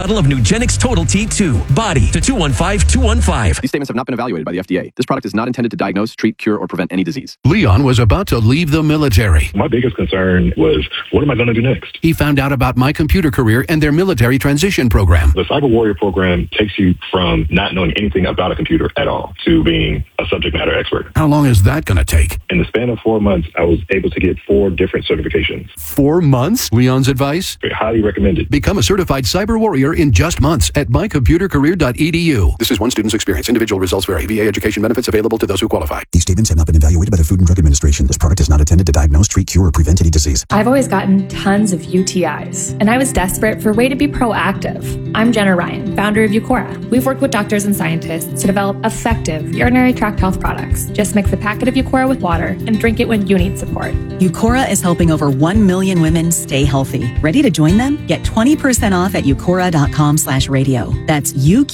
bottle of Nugenix Total T2. Body to 215-215. These statements have not been evaluated by the FDA. This product is not intended to diagnose, treat, cure, or prevent any disease. Leon was about to leave the military. My biggest concern was, what am I going to do next? He found out about My Computer Career and their military transition program. The Cyber Warrior program takes you from not knowing anything about a computer at all to being a subject matter expert. How long is that going to take? In the span of 4 months, I was able to get 4 different certifications. 4 months? Leon's advice? Highly recommended. Become a certified cyber warrior in just months at mycomputercareer.edu. This is one student's experience. Individual results vary. VA education benefits available to those who qualify. These statements have not been evaluated by the Food and Drug Administration. This product is not intended to diagnose, treat, cure, or prevent any disease. I've always gotten tons of UTIs, and I was desperate for a way to be proactive. I'm Jenna Ryan, founder of Eucora. We've worked with doctors and scientists to develop effective urinary tract health products. Just mix a packet of Eucora with water and drink it when you need support. Eucora is helping over 1 million women stay healthy. Ready to join them? Get 20% off at eucora.com/radio. That's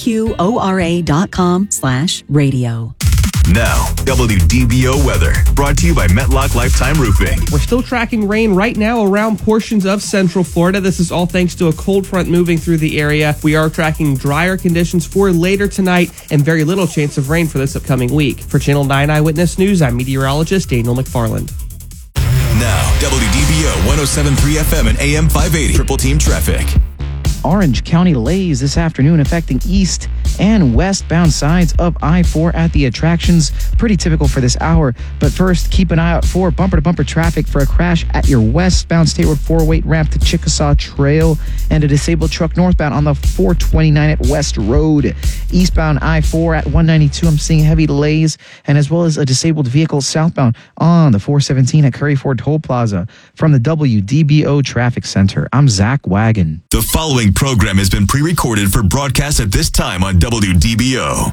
UQORA.com/radio. Now, WDBO weather, brought to you by Metlock Lifetime Roofing. We're still tracking rain right now around portions of Central Florida. This is all thanks to a cold front moving through the area. We are tracking drier conditions for later tonight and very little chance of rain for this upcoming week. For Channel 9 Eyewitness News, I'm meteorologist Daniel McFarland. Now, WDBO 107.3 FM and AM 580. Triple Team Traffic. Orange County delays this afternoon affecting east and westbound sides of I-4 at the attractions. Pretty typical for this hour. But first, keep an eye out for bumper-to-bumper traffic for a crash at your westbound State Road 408 ramp to Chickasaw Trail and a disabled truck northbound on the 429 at West Road. Eastbound I-4 at 192, I'm seeing heavy delays, and as well as a disabled vehicle southbound on the 417 at Curry Ford Toll Plaza. From the WDBO Traffic Center, I'm Zach Wagon. The following program has been pre-recorded for broadcast at this time on WDBO.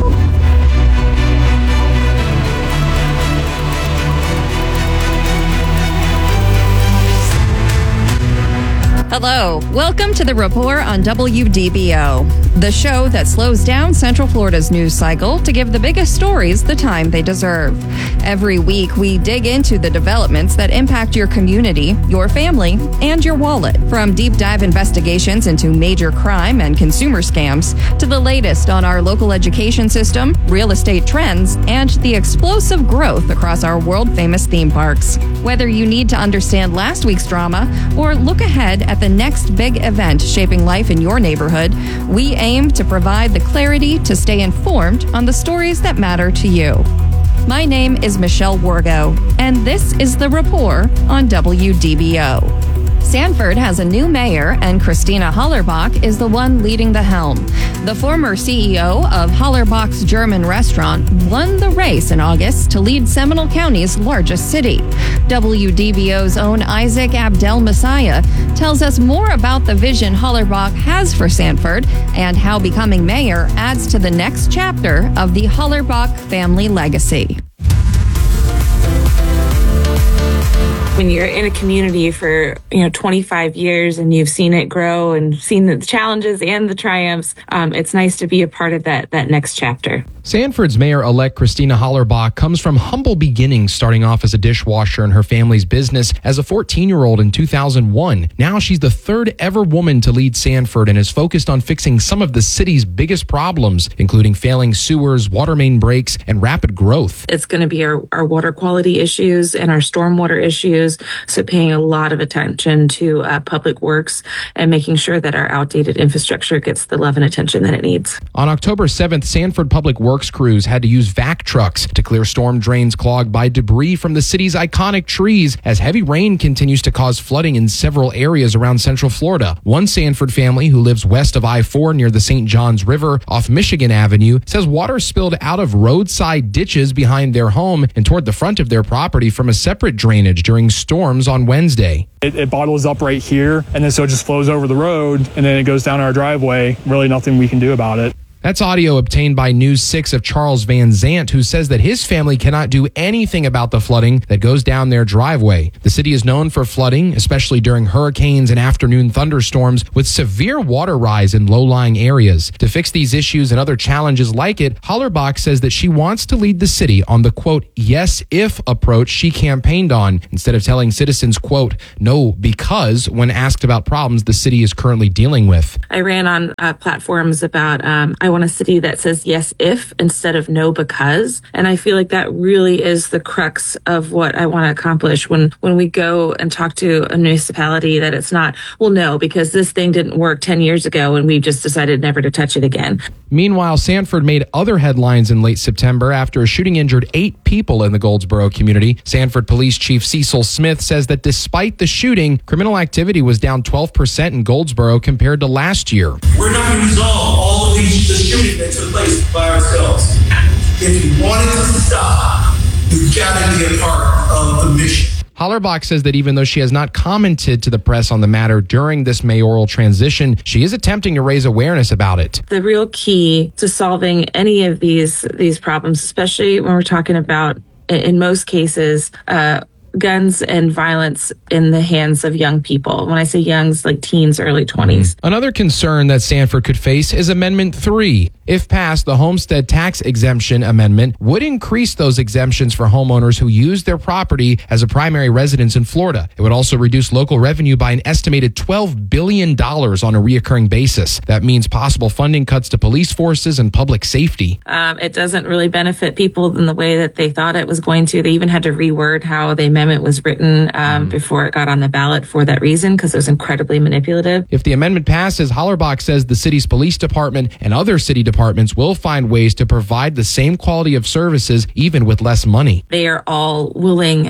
Hello, welcome to The Rapport on WDBO, the show that slows down Central Florida's news cycle to give the biggest stories the time they deserve. Every week, we dig into the developments that impact your community, your family, and your wallet. From deep dive investigations into major crime and consumer scams to the latest on our local education system, real estate trends, and the explosive growth across our world-famous theme parks. Whether you need to understand last week's drama or look ahead at the next big event shaping life in your neighborhood, we aim to provide the clarity to stay informed on the stories that matter to you. My name is Michelle Wargo, and this is The Rapport on WDBO. Sanford has a new mayor, and Christina Hollerbach is the one leading the helm. The former CEO of Hollerbach's German restaurant won the race in August to lead Seminole County's largest city. WDBO's own Isaac Abdel Messiah tells us more about the vision Hollerbach has for Sanford and how becoming mayor adds to the next chapter of the Hollerbach family legacy. When you're in a community for 25 years and you've seen it grow and seen the challenges and the triumphs, it's nice to be a part of that next chapter. Sanford's mayor-elect Christina Hollerbach comes from humble beginnings, starting off as a dishwasher in her family's business as a 14-year-old in 2001. Now she's the third ever woman to lead Sanford and is focused on fixing some of the city's biggest problems, including failing sewers, water main breaks, and rapid growth. It's going to be our water quality issues and our stormwater issues, so paying a lot of attention to public works and making sure that our outdated infrastructure gets the love and attention that it needs. On October 7th, Sanford Public Works crews had to use vac trucks to clear storm drains clogged by debris from the city's iconic trees as heavy rain continues to cause flooding in several areas around Central Florida. One Sanford family who lives west of I-4 near the St. Johns River off Michigan Avenue says water spilled out of roadside ditches behind their home and toward the front of their property from a separate drainage during storms on Wednesday. It bottles up right here, and then so it just flows over the road, and then it goes down our driveway. Really nothing we can do about it. That's audio obtained by News 6 of Charles Van Zant, who says that his family cannot do anything about the flooding that goes down their driveway. The city is known for flooding, especially during hurricanes and afternoon thunderstorms, with severe water rise in low-lying areas. To fix these issues and other challenges like it, Hollerbach says that she wants to lead the city on the, quote, yes-if approach she campaigned on, instead of telling citizens, quote, no, because when asked about problems the city is currently dealing with. I ran on platforms about I want a city that says yes if instead of no because, and I feel like that really is the crux of what I want to accomplish when we go and talk to a municipality, that it's not, well, no, because this thing didn't work 10 years ago and we just decided never to touch it again. Meanwhile, Sanford made other headlines in late September after a shooting injured 8 people in the Goldsboro community. Sanford Police Chief Cecil Smith says that despite the shooting, criminal activity was down 12% in Goldsboro compared to last year. We're not going to resolve all of the shooting that took place by ourselves. If you wanted us to stop, you've got to be a part of the mission. Hollerbach says that even though she has not commented to the press on the matter during this mayoral transition, she is attempting to raise awareness about it. The real key to solving any of these problems, especially when we're talking about, in most cases, guns and violence in the hands of young people. When I say youngs, like teens, early 20s. Another concern that Sanford could face is Amendment 3. If passed, the homestead tax exemption amendment would increase those exemptions for homeowners who use their property as a primary residence in Florida. It would also reduce local revenue by an estimated $12 billion on a reoccurring basis. That means possible funding cuts to police forces and public safety. It doesn't really benefit people in the way that they thought it was going to. They even had to reword how the amendment was written before it got on the ballot for that reason, because it was incredibly manipulative. If the amendment passes, Hollerbach says the city's police department and other city departments will find ways to provide the same quality of services even with less money. They are all willing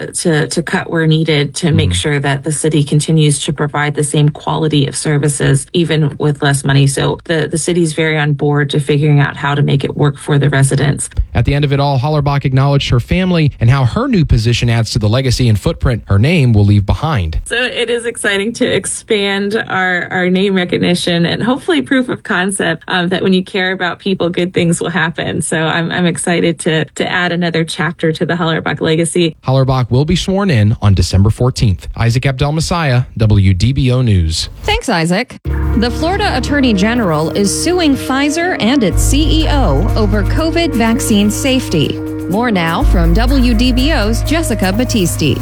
to cut where needed to make sure that the city continues to provide the same quality of services even with less money. So the city's very on board to figuring out how to make it work for the residents. At the end of it all, Hollerbach acknowledged her family and how her new position adds to the legacy and footprint her name will leave behind. So it is exciting to expand our name recognition and hopefully proof of concept that when you care about people, good things will happen. So I'm excited to add another chapter to the Hollerbach legacy. Hollerbach will be sworn in on December 14th. Isaac Abdel-Messiah, WDBO News. Thanks, Isaac. The Florida Attorney General is suing Pfizer and its CEO over COVID vaccine safety. More now from WDBO's Jessica Battisti.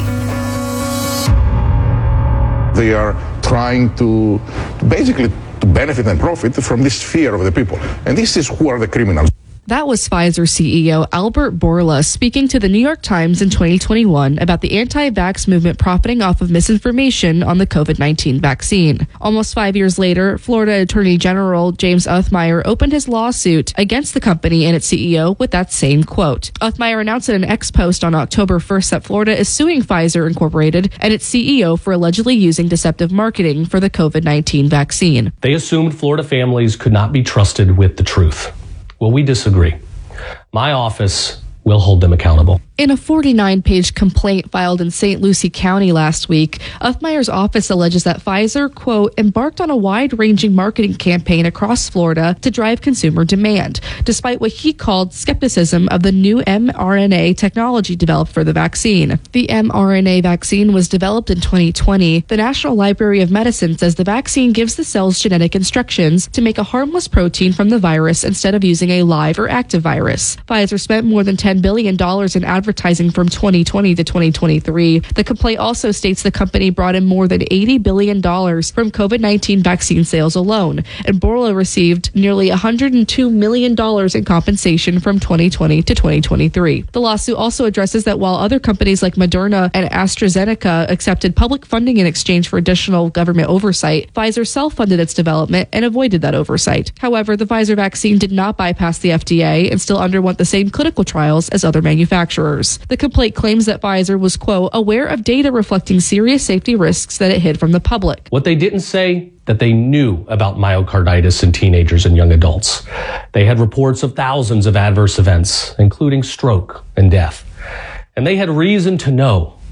They are trying to basically to benefit and profit from this fear of the people. And this is who are the criminals. That was Pfizer CEO Albert Bourla speaking to the New York Times in 2021 about the anti-vax movement profiting off of misinformation on the COVID-19 vaccine. Almost 5 years later, Florida Attorney General James Othmeier opened his lawsuit against the company and its CEO with that same quote. Othmeier announced in an X post on October 1st that Florida is suing Pfizer Incorporated and its CEO for allegedly using deceptive marketing for the COVID-19 vaccine. They assumed Florida families could not be trusted with the truth. Well, we disagree. My office will hold them accountable. In a 49-page complaint filed in St. Lucie County last week, Othmeier's office alleges that Pfizer, quote, embarked on a wide-ranging marketing campaign across Florida to drive consumer demand, despite what he called skepticism of the new mRNA technology developed for the vaccine. The mRNA vaccine was developed in 2020. The National Library of Medicine says the vaccine gives the cells genetic instructions to make a harmless protein from the virus instead of using a live or active virus. Pfizer spent more than $10 billion in advertising from 2020 to 2023. The complaint also states the company brought in more than $80 billion from COVID-19 vaccine sales alone, and Bourla received nearly $102 million in compensation from 2020 to 2023. The lawsuit also addresses that while other companies like Moderna and AstraZeneca accepted public funding in exchange for additional government oversight, Pfizer self-funded its development and avoided that oversight. However, the Pfizer vaccine did not bypass the FDA and still underwent the same clinical trials as other manufacturers. The complaint claims that Pfizer was, quote, aware of data reflecting serious safety risks that it hid from the public. What they didn't say, that they knew about myocarditis in teenagers and young adults. They had reports of thousands of adverse events, including stroke and death. And they had reason to know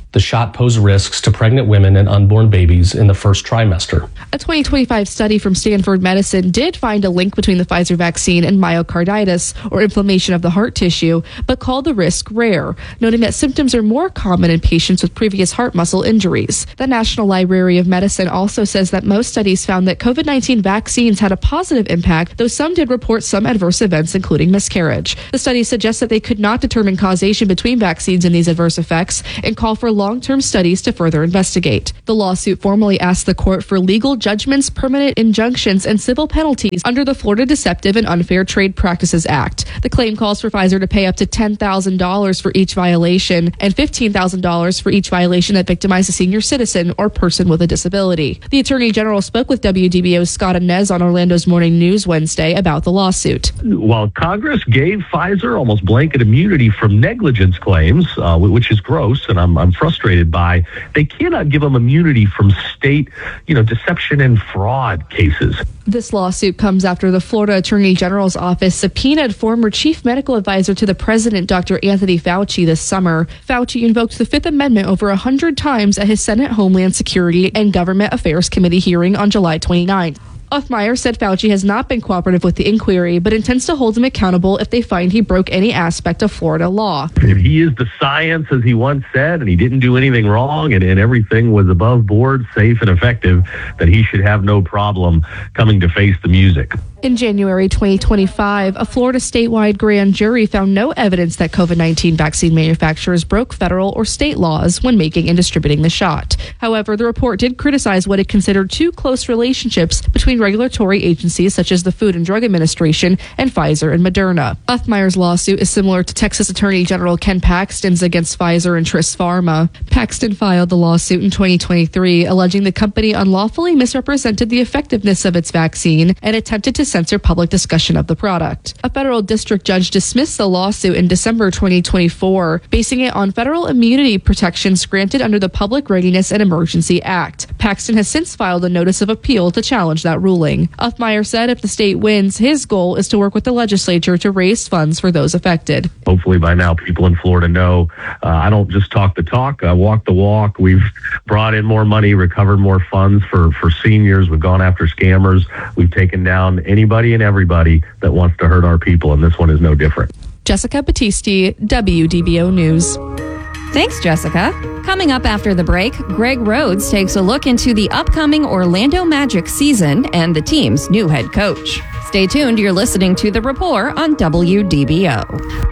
The shot posed risks to pregnant women and unborn babies in the first trimester. A 2025 study from Stanford Medicine did find a link between the Pfizer vaccine and myocarditis, or inflammation of the heart tissue, but called the risk rare, noting that symptoms are more common in patients with previous heart muscle injuries. The National Library of Medicine also says that most studies found that COVID-19 vaccines had a positive impact, though some did report some adverse events, including miscarriage. The study suggests that they could not determine causation between vaccines and these adverse effects and call for long-term studies to further investigate. The lawsuit formally asked the court for legal judgments, permanent injunctions, and civil penalties under the Florida Deceptive and Unfair Trade Practices Act. The claim calls for Pfizer to pay up to $10,000 for each violation and $15,000 for each violation that victimized a senior citizen or person with a disability. The Attorney General spoke with WDBO's Scott Inez on Orlando's Morning News Wednesday about the lawsuit. While Congress gave Pfizer almost blanket immunity from negligence claims, which is gross, and I'm frustrated by, they cannot give them immunity from state, deception and fraud cases. This lawsuit comes after the Florida Attorney General's office subpoenaed former chief medical advisor to the president, Dr. Anthony Fauci, this summer. Fauci invoked the Fifth Amendment over 100 times at his Senate Homeland Security and Government Affairs Committee hearing on July 29th. Uthmeyer said Fauci has not been cooperative with the inquiry, but intends to hold him accountable if they find he broke any aspect of Florida law. If he is the science, as he once said, and he didn't do anything wrong, and everything was above board, safe, and effective, then he should have no problem coming to face the music. In January 2025, a Florida statewide grand jury found no evidence that COVID-19 vaccine manufacturers broke federal or state laws when making and distributing the shot. However, the report did criticize what it considered two close relationships between regulatory agencies such as the Food and Drug Administration and Pfizer and Moderna. Uthmeyer's lawsuit is similar to Texas Attorney General Ken Paxton's against Pfizer and Tris Pharma. Paxton filed the lawsuit in 2023, alleging the company unlawfully misrepresented the effectiveness of its vaccine and attempted to censor public discussion of the product. A federal district judge dismissed the lawsuit in December 2024, basing it on federal immunity protections granted under the Public Readiness and Emergency Act. Paxton has since filed a notice of appeal to challenge that ruling. Uthmeyer said if the state wins, his goal is to work with the legislature to raise funds for those affected. Hopefully by now people in Florida know I don't just talk the talk, I walk the walk. We've brought in more money, recovered more funds for seniors. We've gone after scammers. We've taken down anybody and everybody that wants to hurt our people, and this one is no different. Jessica Battisti, WDBO News. Thanks, Jessica. Coming up after the break, Greg Rhodes takes a look into the upcoming Orlando Magic season and the team's new head coach. Stay tuned. You're listening to The Rapport on WDBO.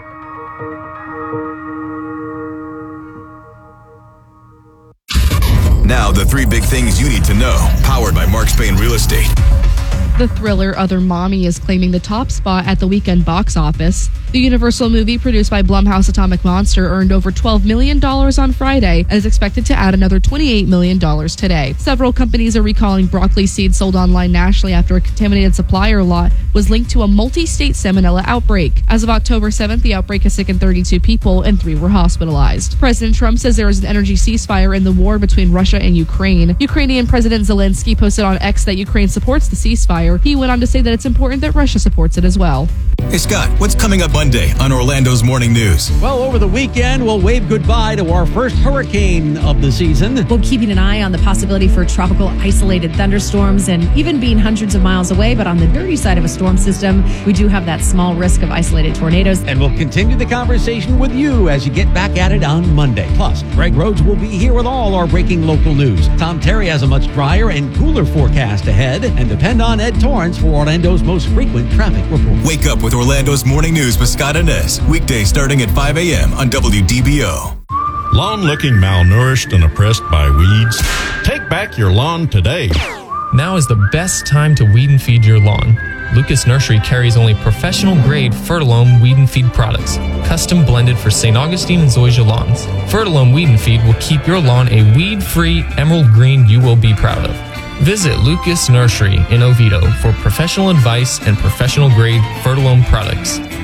Now, the three big things you need to know, powered by Mark Spain Real Estate. The thriller Other Mommy is claiming the top spot at the weekend box office. The Universal movie, produced by Blumhouse Atomic Monster, earned over $12 million on Friday and is expected to add another $28 million today. Several companies are recalling broccoli seeds sold online nationally after a contaminated supplier lot was linked to a multi-state salmonella outbreak. As of October 7th, the outbreak has sickened 32 people and 3 were hospitalized. President Trump says there is an energy ceasefire in the war between Russia and Ukraine. Ukrainian President Zelensky posted on X that Ukraine supports the ceasefire. He went on to say that it's important that Russia supports it as well. Hey, Scott, what's coming up Monday on Orlando's Morning News? Well, over the weekend, we'll wave goodbye to our first hurricane of the season. We're keeping an eye on the possibility for tropical isolated thunderstorms and even being hundreds of miles away. But on the dirty side of a storm system, we do have that small risk of isolated tornadoes. And we'll continue the conversation with you as you get back at it on Monday. Plus, Greg Rhodes will be here with all our breaking local news. Tom Terry has a much drier and cooler forecast ahead. And depend on Ed Torrance for Orlando's most frequent traffic report. Wake up with Orlando's Morning News with Scott Inez. Weekdays starting at 5 a.m. on WDBO. Lawn looking malnourished and oppressed by weeds? Take back your lawn today. Now is the best time to weed and feed your lawn. Lucas Nursery carries only professional-grade Fertilome weed and feed products, custom blended for St. Augustine and Zoysia lawns. Fertilome weed and feed will keep your lawn a weed-free emerald green you will be proud of. Visit Lucas Nursery in Oviedo for professional advice and professional-grade Fertilome products.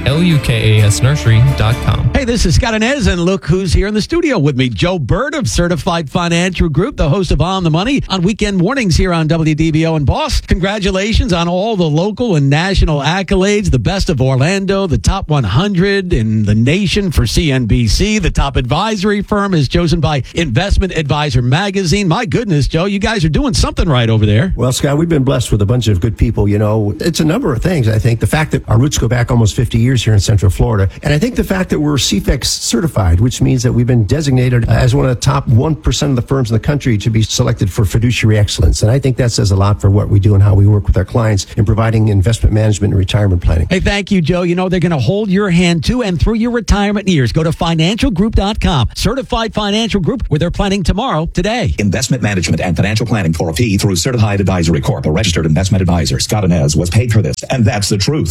LUKASnursery.com. Hey, this is Scott Inez, and look who's here in the studio with me. Joe Bird of Certified Financial Group, the host of On the Money on weekend mornings here on WDBO. And boss, congratulations on all the local and national accolades. The Best of Orlando, the top 100 in the nation for CNBC. The top advisory firm is chosen by Investment Advisor Magazine. My goodness, Joe, you guys are doing something right over there. Well, Scott, we've been blessed with a bunch of good people. You know, it's a number of things. I think the fact that our roots go back almost 50 years here in Central Florida. And I think the fact that we're CFEX certified, which means that we've been designated as one of the top 1% of the firms in the country to be selected for fiduciary excellence. And I think that says a lot for what we do and how we work with our clients in providing investment management and retirement planning. Hey, thank you, Joe. You know, they're going to hold your hand too and through your retirement years. Go to financialgroup.com. Certified Financial Group, where they're planning tomorrow, today. Investment management and financial planning for a fee through Certified Advisory Corp., a registered investment advisor. Scott Inez was paid for this, and that's the truth.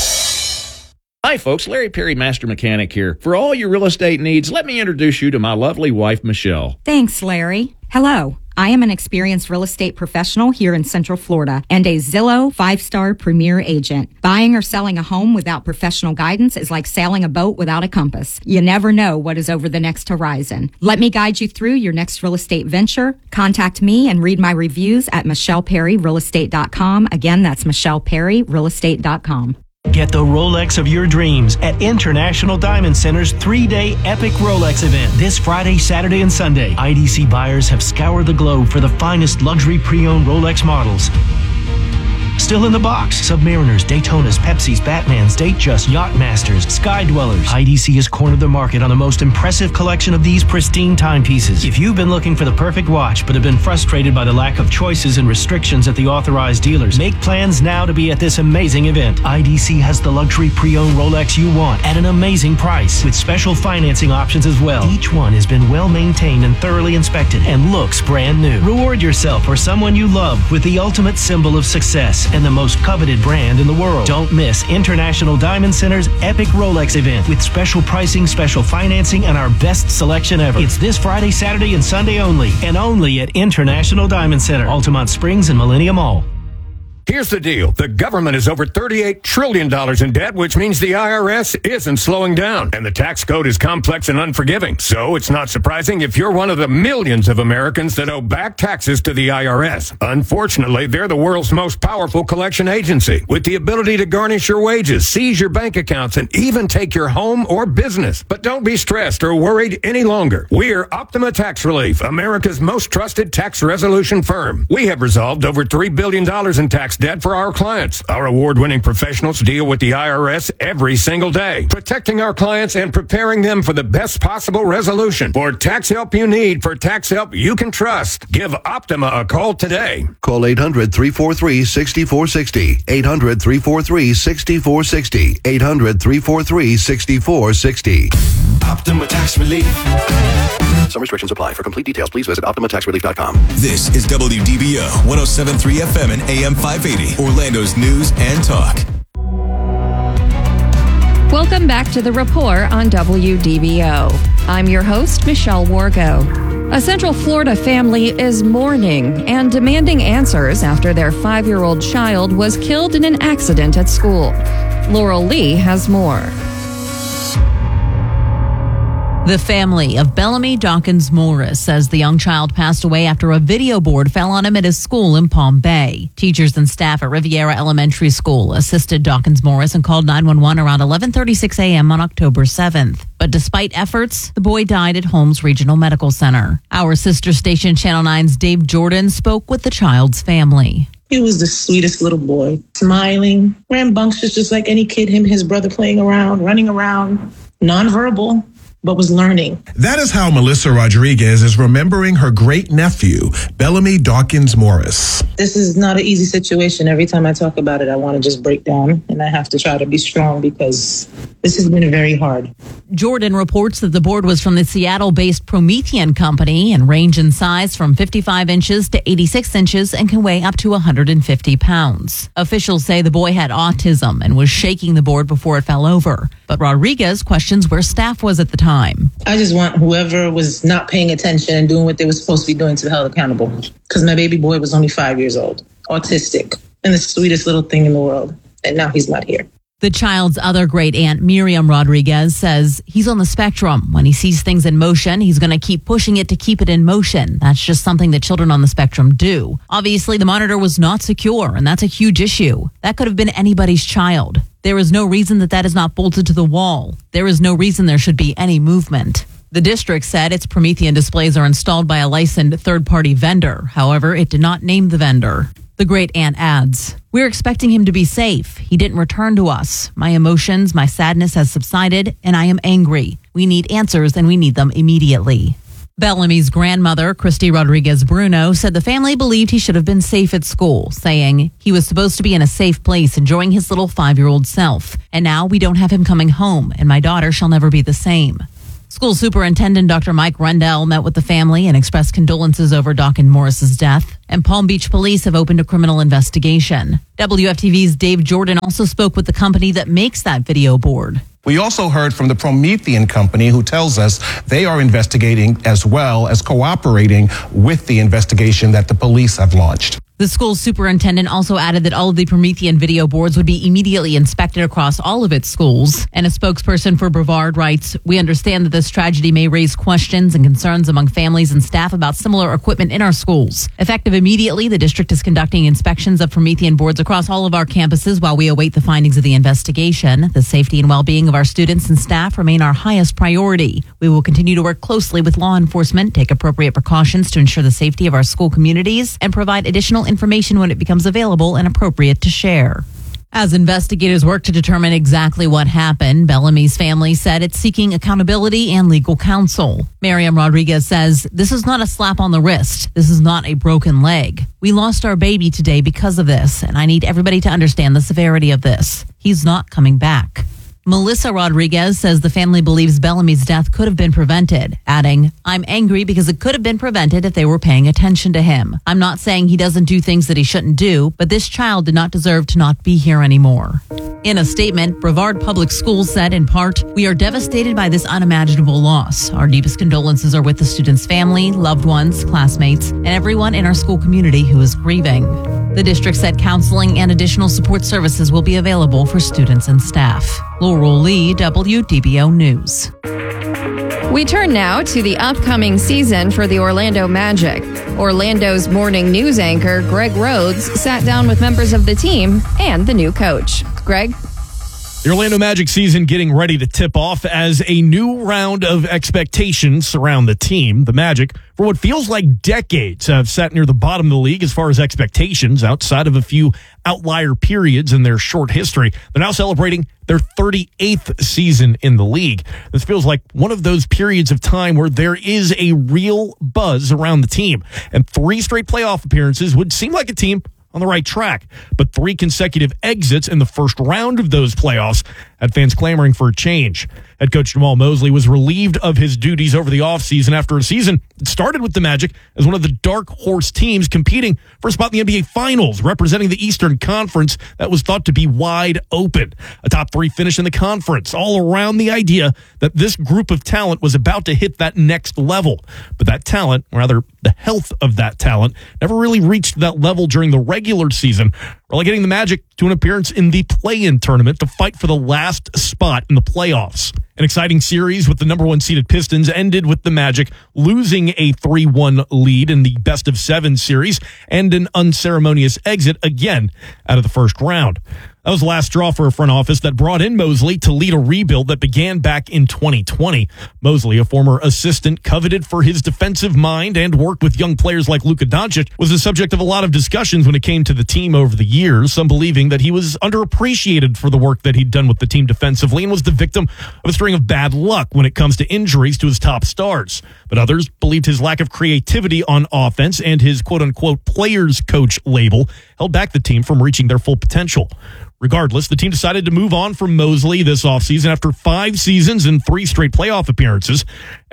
Hi, folks. Larry Perry, Master Mechanic here. For all your real estate needs, let me introduce you to my lovely wife, Michelle. Thanks, Larry. Hello. I am an experienced real estate professional here in Central Florida and a Zillow 5-star premier agent. Buying or selling a home without professional guidance is like sailing a boat without a compass. You never know what is over the next horizon. Let me guide you through your next real estate venture. Contact me and read my reviews at MichellePerryRealestate.com. Again, that's MichellePerryRealestate.com. Get the Rolex of your dreams at International Diamond Center's 3-day epic Rolex event. This Friday, Saturday, and Sunday, IDC buyers have scoured the globe for the finest luxury pre-owned Rolex models. Still in the box, Submariners, Daytonas, Pepsis, Batmans, Datejust, Yachtmasters, Sky Dwellers. IDC has cornered the market on the most impressive collection of these pristine timepieces. If you've been looking for the perfect watch but have been frustrated by the lack of choices and restrictions at the authorized dealers, make plans now to be at this amazing event. IDC has the luxury pre-owned Rolex you want at an amazing price with special financing options as well. Each one has been well maintained and thoroughly inspected and looks brand new. Reward yourself or someone you love with the ultimate symbol of success and the most coveted brand in the world. Don't miss International Diamond Center's epic Rolex event with special pricing, special financing, and our best selection ever. It's this Friday, Saturday, and Sunday only, and only at International Diamond Center, Altamont Springs and Millennium Mall. Here's the deal. The government is over $38 trillion in debt, which means the IRS isn't slowing down. And the tax code is complex and unforgiving. So it's not surprising if you're one of the millions of Americans that owe back taxes to the IRS. Unfortunately, they're the world's most powerful collection agency, with the ability to garnish your wages, seize your bank accounts, and even take your home or business. But don't be stressed or worried any longer. We're Optima Tax Relief, America's most trusted tax resolution firm. We have resolved over $3 billion in tax debt for our clients. Our award-winning professionals deal with the IRS every single day, protecting our clients and preparing them for the best possible resolution. For tax help you need, for tax help you can trust, give Optima a call today. Call 800-343-6460. 800-343-6460. 800-343-6460. Optima Tax Relief. Some restrictions apply. For complete details, please visit OptimaTaxRelief.com. This is WDBO 107.3 FM and AM 580, Orlando's news and talk. Welcome back to The Rapport on WDBO. I'm your host, Michelle Wargo. A Central Florida family is mourning and demanding answers after their 5-year-old child was killed in an accident at school. Laurel Lee has more. The family of Bellamy Dawkins Morris says the young child passed away after a video board fell on him at his school in Palm Bay. Teachers and staff at Riviera Elementary School assisted Dawkins Morris and called 911 around 11:36 a.m. on October 7th. But despite efforts, the boy died at Holmes Regional Medical Center. Our sister station Channel 9's Dave Jordan spoke with the child's family. He was the sweetest little boy, smiling, rambunctious, just like any kid, him and his brother playing around, running around, nonverbal, but was learning. That is how Melissa Rodriguez is remembering her great-nephew, Bellamy Dawkins Morris. This is not an easy situation. Every time I talk about it, I want to just break down, and I have to try to be strong because this has been very hard. Jordan reports that the board was from the Seattle-based Promethean company and range in size from 55 inches to 86 inches and can weigh up to 150 pounds. Officials say the boy had autism and was shaking the board before it fell over. But Rodriguez questions where staff was at the time. I just want whoever was not paying attention and doing what they were supposed to be doing to be held accountable. Because my baby boy was only 5 years old, autistic, and the sweetest little thing in the world. And now he's not here. The child's other great aunt, Miriam Rodriguez, says he's on the spectrum. When he sees things in motion, he's going to keep pushing it to keep it in motion. That's just something that children on the spectrum do. Obviously, the monitor was not secure, and that's a huge issue. That could have been anybody's child. There is no reason that is not bolted to the wall. There is no reason there should be any movement. The district said its Promethean displays are installed by a licensed third-party vendor. However, it did not name the vendor. The great aunt adds, "We're expecting him to be safe. He didn't return to us. My emotions, my sadness has subsided, and I am angry. We need answers, and we need them immediately." Bellamy's grandmother, Christy Rodriguez Bruno, said the family believed he should have been safe at school, saying he was supposed to be in a safe place enjoying his little 5-year-old self. And now we don't have him coming home, and my daughter shall never be the same. School Superintendent Dr. Mike Rendell met with the family and expressed condolences over Dawkins Morris's death. And Palm Beach police have opened a criminal investigation. WFTV's Dave Jordan also spoke with the company that makes that video board. We also heard from the Promethean company, who tells us they are investigating as well as cooperating with the investigation that the police have launched. The school superintendent also added that all of the Promethean video boards would be immediately inspected across all of its schools. And a spokesperson for Brevard writes, "We understand that this tragedy may raise questions and concerns among families and staff about similar equipment in our schools. Effective immediately, the district is conducting inspections of Promethean boards across all of our campuses while we await the findings of the investigation. The safety and well-being of our students and staff remain our highest priority. We will continue to work closely with law enforcement, take appropriate precautions to ensure the safety of our school communities, and provide additional information when it becomes available and appropriate to share." As investigators work to determine exactly what happened, Bellamy's family said it's seeking accountability and legal counsel. Miriam Rodriguez says, "This is not a slap on the wrist. This is not a broken leg. We lost our baby today because of this, and I need everybody to understand the severity of this. He's not coming back." Melissa Rodriguez says the family believes Bellamy's death could have been prevented, adding, "I'm angry because it could have been prevented if they were paying attention to him. I'm not saying he doesn't do things that he shouldn't do, but this child did not deserve to not be here anymore." In a statement, Brevard Public Schools said in part, "We are devastated by this unimaginable loss. Our deepest condolences are with the student's family, loved ones, classmates, and everyone in our school community who is grieving." The district said counseling and additional support services will be available for students and staff. Laurel Lee, WDBO News. We turn now to the upcoming season for the Orlando Magic. Orlando's morning news anchor, Greg Rhodes, sat down with members of the team and the new coach. Greg? The Orlando Magic season getting ready to tip off as a new round of expectations surround the team. The Magic, for what feels like decades, have sat near the bottom of the league as far as expectations, outside of a few outlier periods in their short history. They're now celebrating their 38th season in the league. This feels like one of those periods of time where there is a real buzz around the team. And 3 straight playoff appearances would seem like a team on the right track. But 3 consecutive exits in the first round of those playoffs had fans clamoring for a change. Head coach Jamal Mosley was relieved of his duties over the offseason after a season that started with the Magic as one of the dark horse teams competing for a spot in the NBA Finals, representing the Eastern Conference that was thought to be wide open. A top 3 finish in the conference, all around the idea that this group of talent was about to hit that next level. But that talent, or rather the health of that talent, never really reached that level during the regular season, relegating the Magic to an appearance in the play-in tournament to fight for the last spot in the playoffs. An exciting series with the number 1 seeded Pistons ended with the Magic losing a 3-1 lead in the best-of-7 series and an unceremonious exit again out of the first round. That was the last straw for a front office that brought in Mosley to lead a rebuild that began back in 2020. Mosley, a former assistant coveted for his defensive mind and work with young players like Luka Doncic, was the subject of a lot of discussions when it came to the team over the years, some believing that he was underappreciated for the work that he'd done with the team defensively and was the victim of a string of bad luck when it comes to injuries to his top stars. But others believed his lack of creativity on offense and his quote-unquote players coach label held back the team from reaching their full potential. Regardless, the team decided to move on from Mosley this offseason after 5 seasons and 3 straight playoff appearances. Enter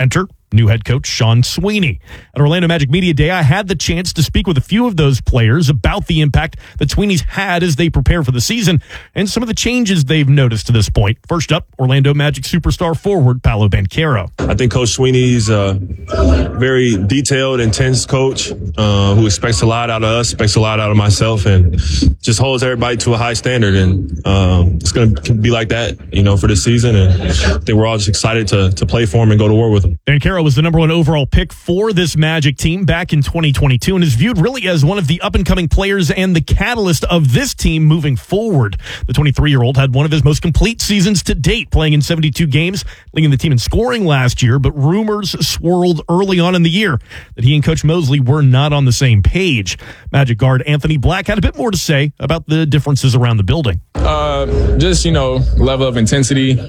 new head coach Sean Sweeney. At Orlando Magic Media Day, I had the chance to speak with a few of those players about the impact that Sweeney's had as they prepare for the season and some of the changes they've noticed to this point. First up, Orlando Magic superstar forward Paolo Banchero. I think Coach Sweeney's a very detailed, intense coach who expects a lot out of us, expects a lot out of myself, and just holds everybody to a high standard. And it's going to be like that, for this season. And I think we're all just excited to play for him and go to war with him. Banchero was the number 1 overall pick for this Magic team back in 2022 and is viewed really as one of the up-and-coming players and the catalyst of this team moving forward. The 23-year-old had one of his most complete seasons to date, playing in 72 games, leading the team in scoring last year, but rumors swirled early on in the year that he and Coach Mosley were not on the same page. Magic guard Anthony Black had a bit more to say about the differences around the building. Just, level of intensity.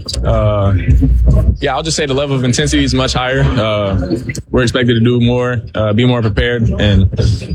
I'll just say the level of intensity is much higher. We're expected to do more, be more prepared, and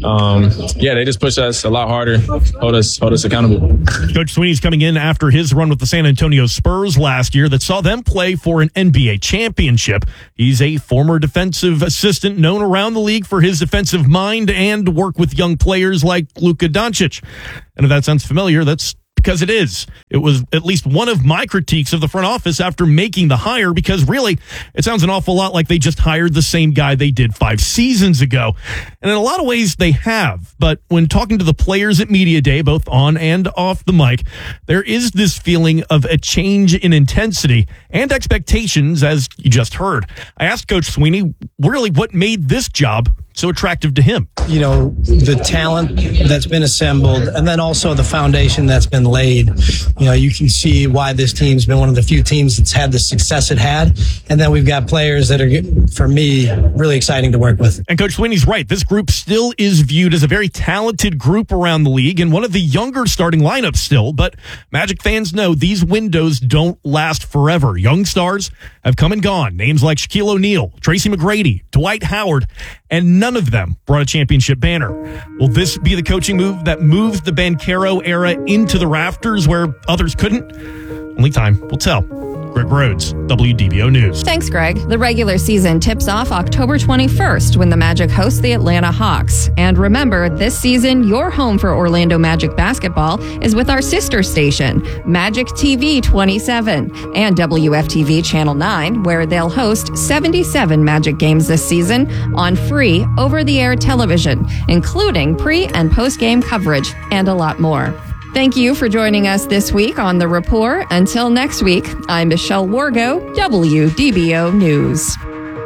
they just push us a lot harder, hold us accountable. Coach Sweeney's coming in after his run with the San Antonio Spurs last year that saw them play for an NBA championship. He's a former defensive assistant known around the league for his defensive mind and work with young players like Luka Doncic. And if that sounds familiar, that's because it is. It was at least one of my critiques of the front office after making the hire, because really, it sounds an awful lot like they just hired the same guy they did 5 seasons ago. And in a lot of ways, they have. But when talking to the players at Media Day, both on and off the mic, there is this feeling of a change in intensity and expectations, as you just heard. I asked Coach Sweeney really what made this job so attractive to him. The talent that's been assembled, and then also the foundation that's been laid. You can see why this team's been one of the few teams that's had the success it had. And then we've got players that are, for me, really exciting to work with. And Coach Sweeney's right. This group still is viewed as a very talented group around the league and one of the younger starting lineups still. But Magic fans know these windows don't last forever. Young stars have come and gone. Names like Shaquille O'Neal, Tracy McGrady, Dwight Howard, and none of them brought a championship banner. Will this be the coaching move that moves the Banchero era into the rafters where others couldn't? Only time will tell. Greg Rhodes, WDBO News. Thanks, Greg. The regular season tips off October 21st when the Magic host the Atlanta Hawks. And remember, this season, your home for Orlando Magic basketball is with our sister station, Magic TV 27 and WFTV Channel 9, where they'll host 77 Magic games this season on free over-the-air television, including pre- and post-game coverage and a lot more. Thank you for joining us this week on The Rapport. Until next week, I'm Michelle Wargo, WDBO News.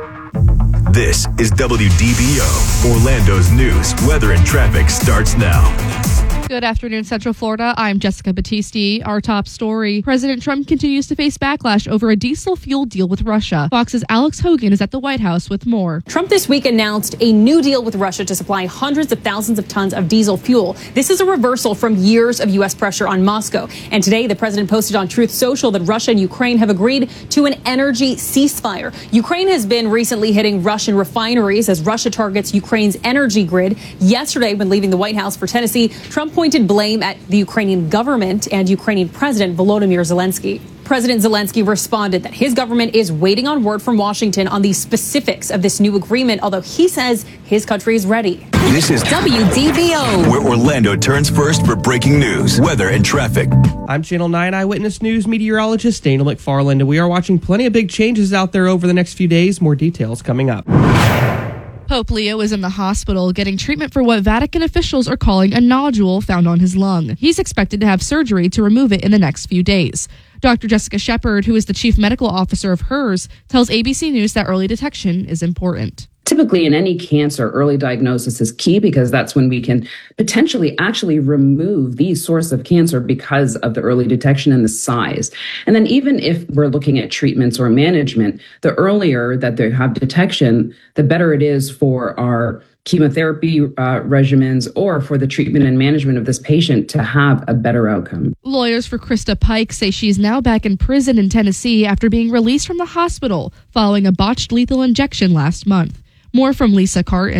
This is WDBO. Orlando's news, weather, and traffic starts now. Good afternoon, Central Florida. I'm Jessica Battisti. Our top story. President Trump continues to face backlash over a diesel fuel deal with Russia. Fox's Alex Hogan is at the White House with more. Trump this week announced a new deal with Russia to supply hundreds of thousands of tons of diesel fuel. This is a reversal from years of U.S. pressure on Moscow. And today, the president posted on Truth Social that Russia and Ukraine have agreed to an energy ceasefire. Ukraine has been recently hitting Russian refineries as Russia targets Ukraine's energy grid. Yesterday, when leaving the White House for Tennessee, Trump pointed blame at the Ukrainian government and Ukrainian President Volodymyr Zelensky. President Zelensky responded that his government is waiting on word from Washington on the specifics of this new agreement, although he says his country is ready. This is WDBO, where Orlando turns first for breaking news, weather, and traffic. I'm Channel 9 Eyewitness News meteorologist Dana McFarland, and we are watching plenty of big changes out there over the next few days. More details coming up. Pope Leo is in the hospital getting treatment for what Vatican officials are calling a nodule found on his lung. He's expected to have surgery to remove it in the next few days. Dr. Jessica Shepard, who is the chief medical officer of HERS, tells ABC News that early detection is important. Typically, in any cancer, early diagnosis is key because that's when we can potentially actually remove the source of cancer because of the early detection and the size. And then even if we're looking at treatments or management, the earlier that they have detection, the better it is for our chemotherapy regimens or for the treatment and management of this patient to have a better outcome. Lawyers for Krista Pike say she's now back in prison in Tennessee after being released from the hospital following a botched lethal injection last month. More from Lisa Carton.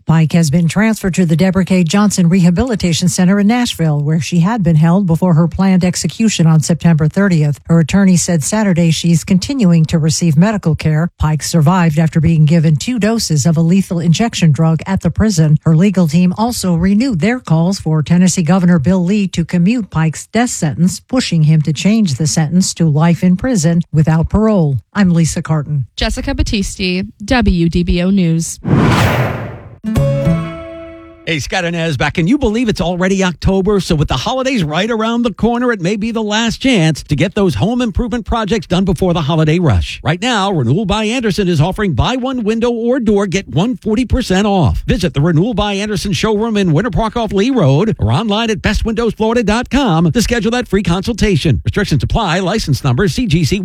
Pike has been transferred to the Deborah K. Johnson Rehabilitation Center in Nashville, where she had been held before her planned execution on September 30th. Her attorney said Saturday she's continuing to receive medical care. Pike survived after being given 2 doses of a lethal injection drug at the prison. Her legal team also renewed their calls for Tennessee Governor Bill Lee to commute Pike's death sentence, pushing him to change the sentence to life in prison without parole. I'm Lisa Carton. Jessica Battisti, WDBO News. Hey, Scott Inez back. Can you believe it's already October? So with the holidays right around the corner, it may be the last chance to get those home improvement projects done before the holiday rush. Right now, Renewal by Anderson is offering buy one window or door, get 140% off. Visit the Renewal by Anderson showroom in Winter Park off Lee Road or online at bestwindowsflorida.com to schedule that free consultation. Restrictions apply. License number CGC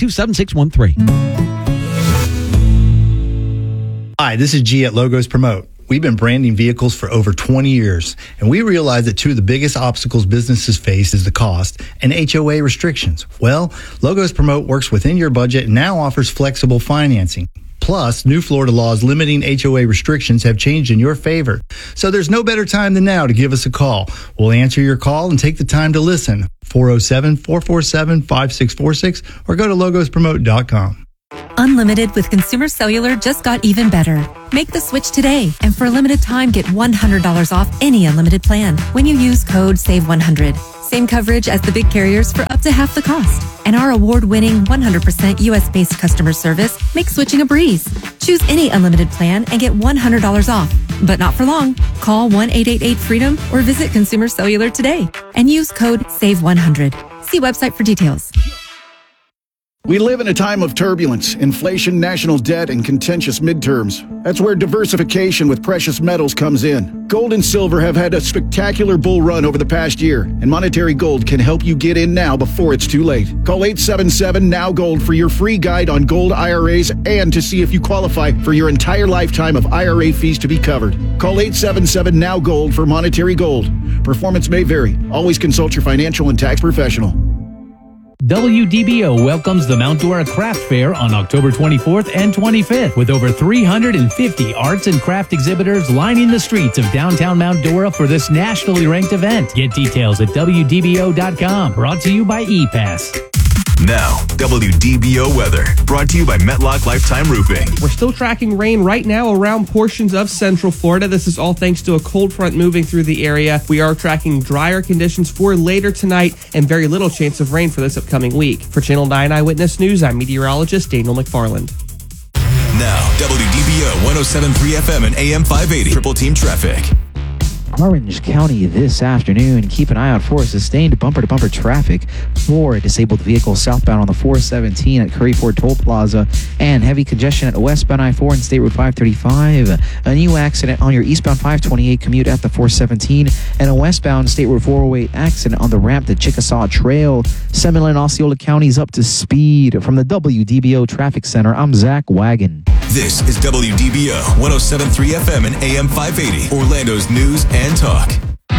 1527613. Hi, this is G at Logos Promote. We've been branding vehicles for over 20 years, and we realize that 2 of the biggest obstacles businesses face is the cost and HOA restrictions. Well, Logos Promote works within your budget and now offers flexible financing. Plus, new Florida laws limiting HOA restrictions have changed in your favor. So there's no better time than now to give us a call. We'll answer your call and take the time to listen. 407-447-5646 or go to logospromote.com. Unlimited with Consumer Cellular just got even better. Make the switch today, and for a limited time, get $100 off any unlimited plan when you use code SAVE100. Same coverage as the big carriers for up to half the cost. And our award-winning 100% U.S.-based customer service makes switching a breeze. Choose any unlimited plan and get $100 off. But not for long. Call 1-888-FREEDOM or visit Consumer Cellular today and use code SAVE100. See website for details. We live in a time of turbulence, inflation, national debt, and contentious midterms. That's where diversification with precious metals comes in. Gold and silver have had a spectacular bull run over the past year, and Monetary Gold can help you get in now before it's too late. Call 877-NOW-GOLD for your free guide on gold IRAs and to see if you qualify for your entire lifetime of IRA fees to be covered. Call 877-NOW-GOLD for Monetary Gold. Performance may vary. Always consult your financial and tax professional. WDBO welcomes the Mount Dora Craft Fair on October 24th and 25th with over 350 arts and craft exhibitors lining the streets of downtown Mount Dora for this nationally ranked event. Get details at WDBO.com. Brought to you by ePass. Now, WDBO weather, brought to you by Metlock Lifetime Roofing. We're still tracking rain right now around portions of central Florida. This is all thanks to a cold front moving through the area. We are tracking drier conditions for later tonight and very little chance of rain for this upcoming week. For Channel 9 Eyewitness News, I'm meteorologist Daniel McFarland. Now, WDBO 107.3 FM and AM 580. Triple Team Traffic. Orange County this afternoon. Keep an eye out for sustained bumper-to-bumper traffic for disabled vehicles southbound on the 417 at Curry Ford Toll Plaza and heavy congestion at westbound I-4 and State Road 535. A new accident on your eastbound 528 commute at the 417 and a westbound State Road 408 accident on the ramp to Chickasaw Trail. Seminole and Osceola counties up to speed. From the WDBO Traffic Center, I'm Zach Wagon. This is WDBO 107.3 FM and AM 580, Orlando's news and talk.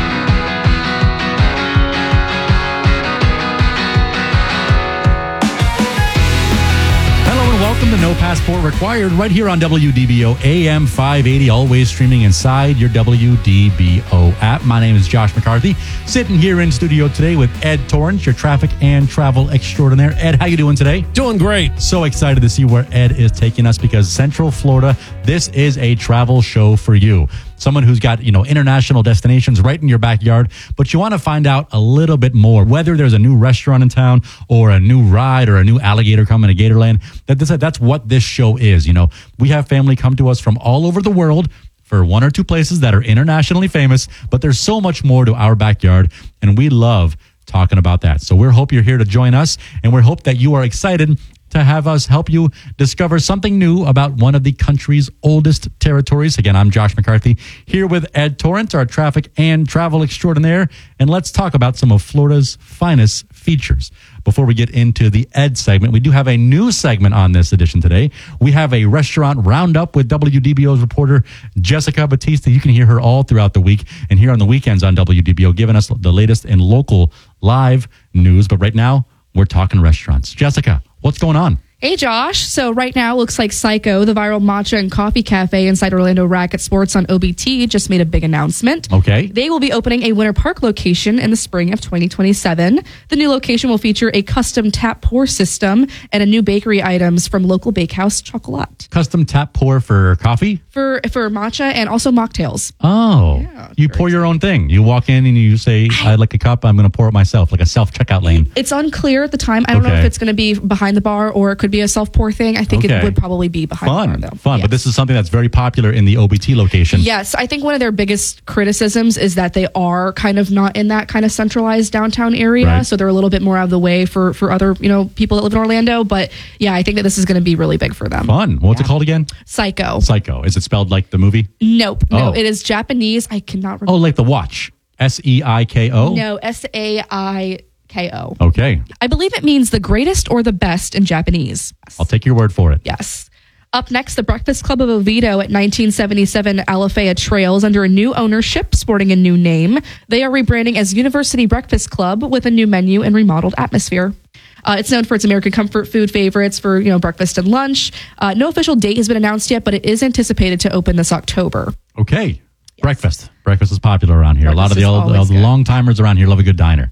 Welcome to No Passport Required right here on WDBO AM 580, always streaming inside your WDBO app. My name is Josh McCarthy, sitting here in studio today with Ed Torrance, your traffic and travel extraordinaire. Ed, how you doing today? Doing great. So excited to see where Ed is taking us because Central Florida, this is a travel show for you. Someone who's got, international destinations right in your backyard, but you want to find out a little bit more, whether there's a new restaurant in town or a new ride or a new alligator coming to Gatorland. That's what this show is. We have family come to us from all over the world for one or two places that are internationally famous, but there's so much more to our backyard, and we love talking about that. So we hope you're here to join us, and we hope that you are excited to have us help you discover something new about one of the country's oldest territories. Again, I'm Josh McCarthy here with Ed Torrance, our traffic and travel extraordinaire, and let's talk about some of Florida's finest features. Before we get into the Ed segment, we do have a new segment on this edition today. We have a restaurant roundup with WDBO's reporter Jessica Battisti. You can hear her all throughout the week and here on the weekends on WDBO, giving us the latest in local live news. But right now, we're talking restaurants. Jessica, what's going on? Hey, Josh. So right now, it looks like Psycho, the viral matcha and coffee cafe inside Orlando Racket Sports on OBT, just made a big announcement. Okay. They will be opening a Winter Park location in the spring of 2027. The new location will feature a custom tap pour system and a new bakery items from local bakehouse Chocolat. Custom tap pour for coffee? For matcha and also mocktails. Oh, you pour your own thing. You walk in and you say, I'd like a cup. I'm going to pour it myself, like a self-checkout lane. It's unclear at the time. I don't know if it's going to be behind the bar or it could be a self-pour thing. I think it would probably be behind the bar, though. Fun. But this is something that's very popular in the OBT location. Yes, I think one of their biggest criticisms is that they are kind of not in that kind of centralized downtown area, Right. so they're a little bit more out of the way for other people that live in Orlando. But yeah, I think that this is going to be really big for them. Fun. What's it called again? Psycho. Psycho. Is it spelled like the movie? Nope. No, Oh. it is Japanese. I cannot remember. Oh, like the watch. SEIKO? No, SAIKO. Okay. I believe it means the greatest or the best in Japanese. I'll take your word for it. Yes. Up next, the Breakfast Club of Oviedo at 1977 Alafaya Trails under a new ownership, sporting a new name. They are rebranding as University Breakfast Club with a new menu and remodeled atmosphere. It's known for its American comfort food favorites for breakfast and lunch. No official date has been announced yet, but it is anticipated to open this October. Okay. Breakfast. Breakfast is popular around here. Breakfast a lot of is the always long timers around here love a good diner.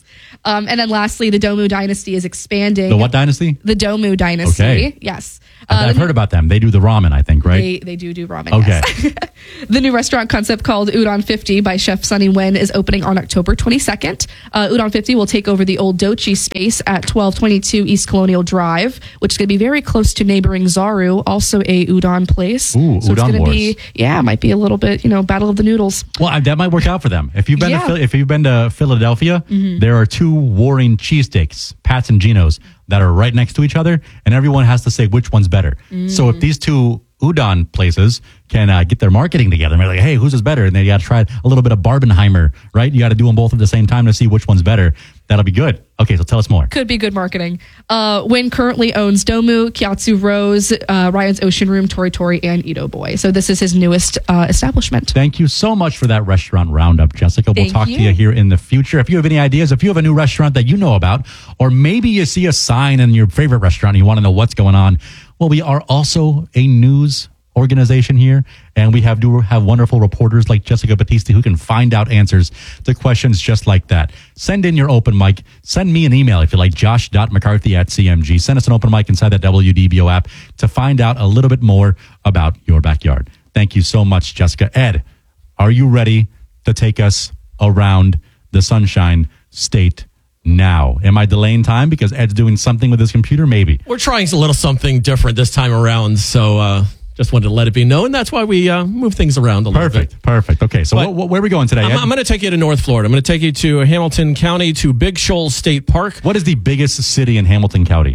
And then lastly, the Domu Dynasty is expanding. The what dynasty? The Domu Dynasty. Okay. Yes. I've heard about them. They do the ramen, I think, right? They do ramen. Okay. Yes. The new restaurant concept called Udon 50 by Chef Sunny Wen is opening on October 22nd. Udon 50 will take over the old Dochi space at 1222 East Colonial Drive, which is going to be very close to neighboring Zaru, also a udon place. Ooh, so it's udon going to wars. be, it might be a little bit, battle of the noodles. Well, that might work out for them. If you've been Yeah. if you've been to Philadelphia, Mhm. there are two warring cheesesteaks, Pat's and Geno's, that are right next to each other, and everyone has to say which one's better. So if these two udon places can get their marketing together, and they're like, hey, whose is better? And then you got to try a little bit of Barbenheimer, right? You got to do them both at the same time to see which one's better. That'll be good. Okay, so tell us more. Could be good marketing. Wynn currently owns Domu, Kiatsu Rose, Ryan's Ocean Room, Tori Tori, and Ito Boy. So this is his newest establishment. Thank you so much for that restaurant roundup, Jessica. We'll Thank talk you. to you here in the future. If you have any ideas, if you have a new restaurant that you know about, or maybe you see a sign in your favorite restaurant and you want to know what's going on, well, we are also a news organization here, and we do have wonderful reporters like Jessica Battisti who can find out answers to questions just like that. Send in your open mic. Send me an email if you like, josh.mccarthy@cmg. Send us an open mic inside that WDBO app to find out a little bit more about your backyard. Thank you so much, Jessica. Ed, are you ready to take us around the Sunshine State now? Am I delaying time because Ed's doing something with his computer? Maybe. We're trying a little something different this time around, so just wanted to let it be known. That's why we move things around a little bit. Perfect. Okay, so where are we going today, Ed? I'm going to take you to North Florida. I'm going to take you to Hamilton County, to Big Shoals State Park. What is the biggest city in Hamilton County?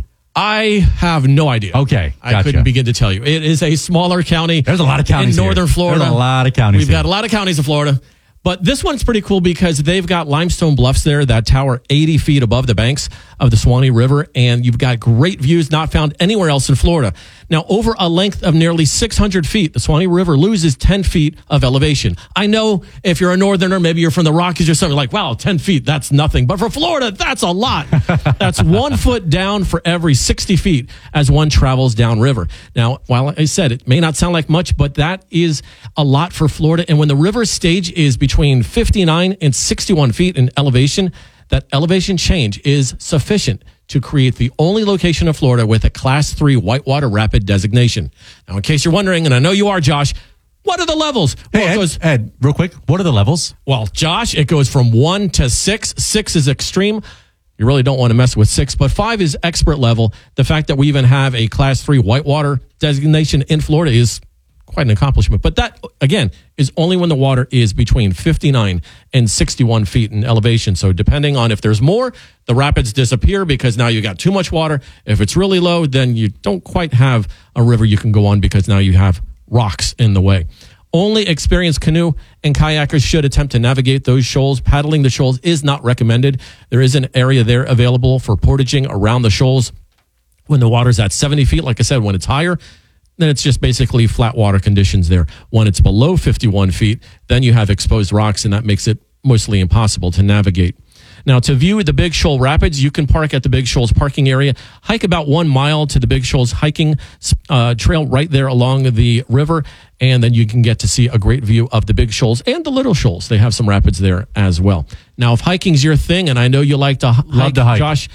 I have no idea. Okay, I gotcha. couldn't begin to tell you. It is a smaller county. There's a lot of counties in northern here. Florida. There's a lot of counties We've here. got a lot of counties in Florida. But this one's pretty cool because they've got limestone bluffs there that tower 80 feet above the banks of the Suwannee River, and you've got great views not found anywhere else in Florida. Now, over a length of nearly 600 feet, the Suwannee River loses 10 feet of elevation. I know if you're a northerner, maybe you're from the Rockies or something, like, wow, 10 feet, that's nothing. But for Florida, that's a lot. That's 1 foot down for every 60 feet as one travels downriver. Now, while I said it may not sound like much, but that is a lot for Florida. And when the river stage is between 59 and 61 feet in elevation, that elevation change is sufficient to create the only location of Florida with a Class 3 whitewater rapid designation. Now, in case you're wondering, and I know you are, Josh, what are the levels? Hey, Ed, real quick, what are the levels? Well, Josh, it goes from 1 to 6. 6 is extreme. You really don't want to mess with 6, but 5 is expert level. The fact that we even have a Class 3 whitewater designation in Florida is quite an accomplishment. But that, again, is only when the water is between 59 and 61 feet in elevation. So depending on if there's more, the rapids disappear because now you got too much water. If it's really low, then you don't quite have a river you can go on because now you have rocks in the way. Only experienced canoe and kayakers should attempt to navigate those shoals. Paddling the shoals is not recommended. There is an area there available for portaging around the shoals when the water's at 70 feet. Like I said, when it's higher, then it's just basically flat water conditions there. When it's below 51 feet, then you have exposed rocks, and that makes it mostly impossible to navigate. Now, to view the Big Shoal Rapids, you can park at the Big Shoals parking area, hike about 1 mile to the Big Shoals hiking trail right there along the river, and then you can get to see a great view of the Big Shoals and the Little Shoals. They have some rapids there as well. Now, if hiking's your thing, and I know you like to hike, Josh,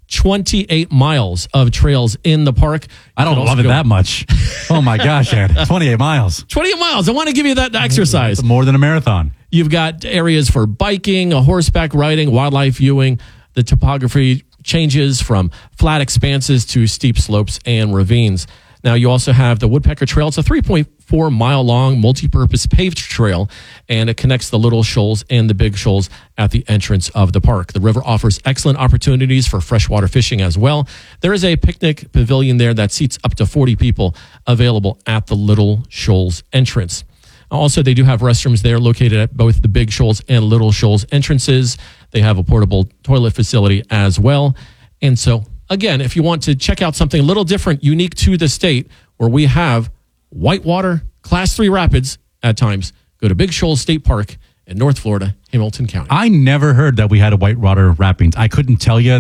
28 miles of trails in the park. I don't love it that much. Oh, my gosh, Ed. 28 miles. 28 miles. I want to give you that exercise. It's more than a marathon. You've got areas for biking, horseback riding, wildlife viewing. The topography changes from flat expanses to steep slopes and ravines. Now, you also have the Woodpecker Trail. It's a 3.4-mile-long multi-purpose paved trail, and it connects the Little Shoals and the Big Shoals at the entrance of the park. The river offers excellent opportunities for freshwater fishing as well. There is a picnic pavilion there that seats up to 40 people available at the Little Shoals entrance. Also, they do have restrooms there located at both the Big Shoals and Little Shoals entrances. They have a portable toilet facility as well. And so, again, if you want to check out something a little different, unique to the state, where we have whitewater Class 3 rapids at times, go to Big Shoals State Park in North Florida, Hamilton County. I never heard that we had a whitewater rapids. I couldn't tell you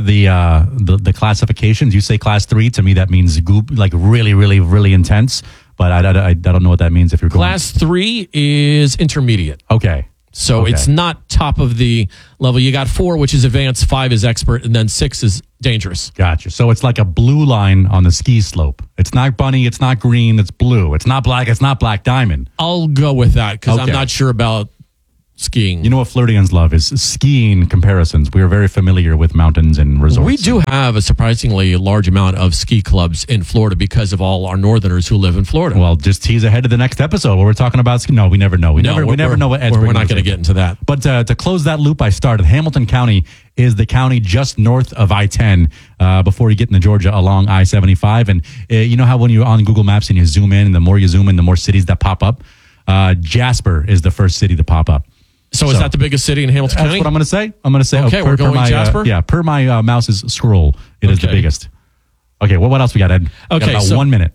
the classifications. You say Class 3, to me that means like really, really, really intense. But I don't know what that means if you're going. Class 3 is intermediate. Okay. So it's not top of the level. You got 4, which is advanced, 5 is expert, and then 6 is dangerous. Gotcha. So it's like a blue line on the ski slope. It's not bunny, it's not green, it's blue. It's not black, it's not black diamond. I'll go with that because I'm not sure about skiing. You know what Floridians love is skiing comparisons. We are very familiar with mountains and resorts. We do have a surprisingly large amount of ski clubs in Florida because of all our northerners who live in Florida. Well, just tease ahead to the next episode where we're talking about ski. No, we never know. We never know what Ed's we're not going to get into that. But to close that loop I started, Hamilton County is the county just north of I-10 before you get into Georgia along I-75. And you know how when you're on Google Maps and you zoom in, and the more you zoom in, the more cities that pop up? Jasper is the first city to pop up. So is that the biggest city in Hamilton County? That's what I'm going to say. I'm going to say, okay, we're going Jasper? Per my mouse's scroll, it is the biggest. Okay, what else we got, Ed? Okay, got about 1 minute.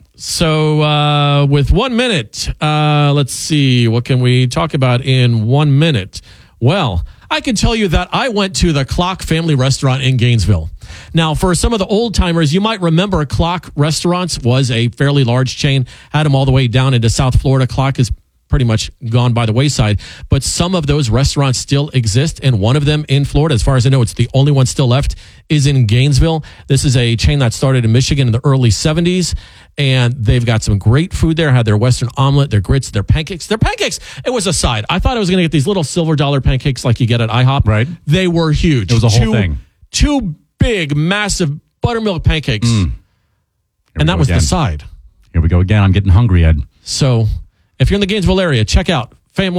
So with 1 minute, let's see, what can we talk about in 1 minute? Well, I can tell you that I went to the Clock Family Restaurant in Gainesville. Now, for some of the old timers, you might remember Clock Restaurants was a fairly large chain, had them all the way down into South Florida. Clock is pretty much gone by the wayside, but some of those restaurants still exist, and one of them in Florida, as far as I know, it's the only one still left, is in Gainesville. This is a chain that started in Michigan in the early 70s, and they've got some great food there. Had their Western omelet, their grits, their pancakes. Their pancakes, it was a side. I thought I was going to get these little silver dollar pancakes like you get at IHOP. Right. They were huge. It was a whole thing. 2 big, massive buttermilk pancakes. And that was the side. Here we go again. I'm getting hungry, Ed. So if you're in the Gainesville area, check out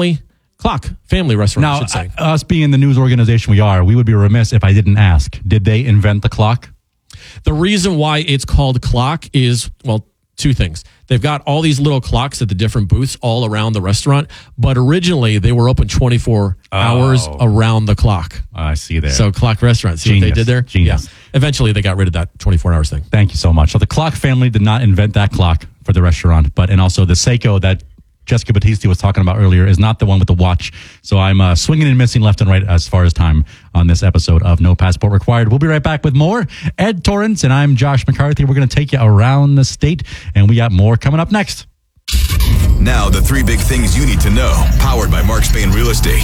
Clock Family Restaurant, now, I should say. Us being the news organization we are, we would be remiss if I didn't ask, did they invent the clock? The reason why it's called Clock is, well, 2 things. They've got all these little clocks at the different booths all around the restaurant, but originally they were open 24 hours around the clock. I see there. So Clock Restaurant, see what they did there? Genius. Yeah. Eventually they got rid of that 24 hours thing. Thank you so much. So the Clock family did not invent that clock for the restaurant, and also the Seiko that Jessica Battisti was talking about earlier is not the one with the watch. So I'm swinging and missing left and right as far as time on this episode of No Passport Required. We'll be right back with more. Ed Torrance and I'm Josh McCarthy. We're going to take you around the state, and we got more coming up next. Now the 3 big things you need to know, powered by Mark Spain Real Estate.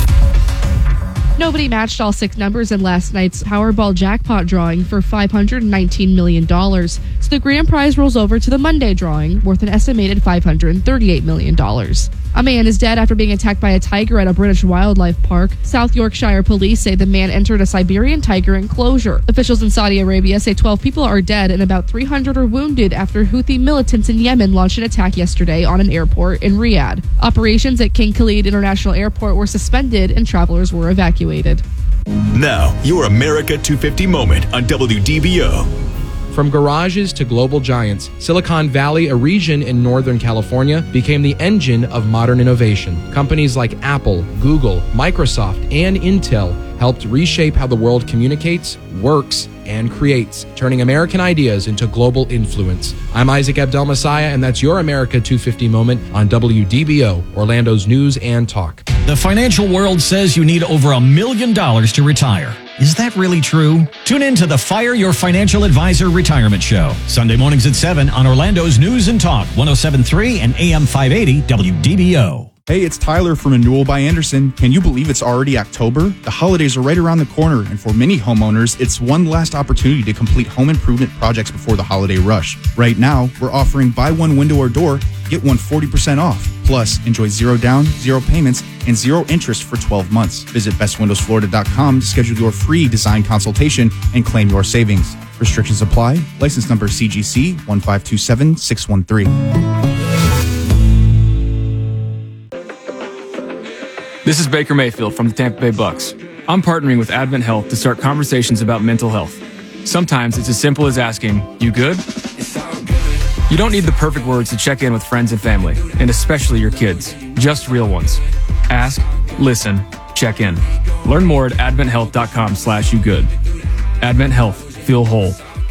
Nobody matched all 6 numbers in last night's Powerball jackpot drawing for $519 million. So the grand prize rolls over to the Monday drawing, worth an estimated $538 million. A man is dead after being attacked by a tiger at a British wildlife park. South Yorkshire police say the man entered a Siberian tiger enclosure. Officials in Saudi Arabia say 12 people are dead and about 300 are wounded after Houthi militants in Yemen launched an attack yesterday on an airport in Riyadh. Operations at King Khalid International Airport were suspended and travelers were evacuated. Now, your America 250 moment on WDBO. From garages to global giants, Silicon Valley, a region in Northern California, became the engine of modern innovation. Companies like Apple, Google, Microsoft, and Intel helped reshape how the world communicates, works, and creates, turning American ideas into global influence. I'm Isaac Abdel-Messiah, and that's your America 250 moment on WDBO, Orlando's news and talk. The financial world says you need over $1 million to retire. Is that really true? Tune in to the Fire Your Financial Advisor Retirement Show. Sunday mornings at 7 on Orlando's News and Talk, 107.3 and AM 580 WDBO. Hey, it's Tyler from Newell by Anderson. Can you believe it's already October? The holidays are right around the corner, and for many homeowners, it's one last opportunity to complete home improvement projects before the holiday rush. Right now, we're offering buy one window or door, get one 40% off. Plus, enjoy 0 down, 0 payments, and 0 interest for 12 months. Visit bestwindowsflorida.com to schedule your free design consultation and claim your savings. Restrictions apply. License number CGC 1527613. This is Baker Mayfield from the Tampa Bay Bucks. I'm partnering with Advent Health to start conversations about mental health. Sometimes it's as simple as asking, "You good?" You don't need the perfect words to check in with friends and family, and especially your kids. Just real ones. Ask, listen, check in. Learn more at adventhealth.com/yougood. Advent Health. Feel whole.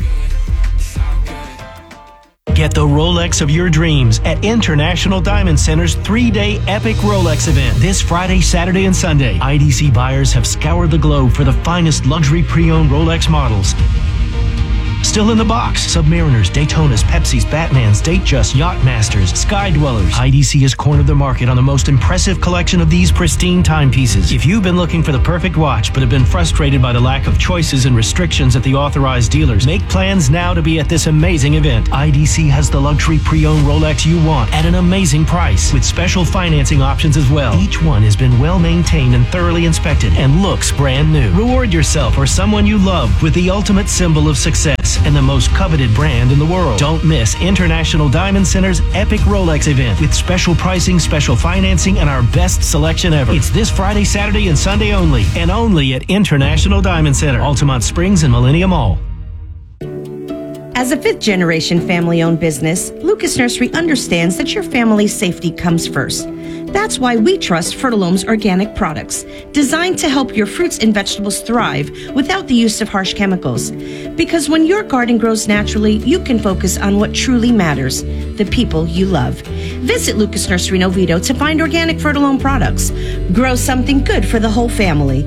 Get the Rolex of your dreams at International Diamond Center's 3-day epic Rolex event. This Friday, Saturday, and Sunday, IDC buyers have scoured the globe for the finest luxury pre-owned Rolex models. Still in the box, Submariners, Daytonas, Pepsis, Batmans, Datejust, Yachtmasters, Sky Dwellers. IDC has cornered the market on the most impressive collection of these pristine timepieces. If you've been looking for the perfect watch but have been frustrated by the lack of choices and restrictions at the authorized dealers, make plans now to be at this amazing event. IDC has the luxury pre-owned Rolex you want at an amazing price with special financing options as well. Each one has been well maintained and thoroughly inspected and looks brand new. Reward yourself or someone you love with the ultimate symbol of success and the most coveted brand in the world. Don't miss International Diamond Center's epic Rolex event with special pricing, special financing, and our best selection ever. It's this Friday, Saturday, and Sunday only, and only at International Diamond Center, Altamont Springs and Millennium Mall. As a fifth-generation family-owned business, Lucas Nursery understands that your family's safety comes first. That's why we trust Fertilome's organic products, designed to help your fruits and vegetables thrive without the use of harsh chemicals. Because when your garden grows naturally, you can focus on what truly matters, the people you love. Visit Lucas Nursery in Oviedo to find organic Fertilome products. Grow something good for the whole family.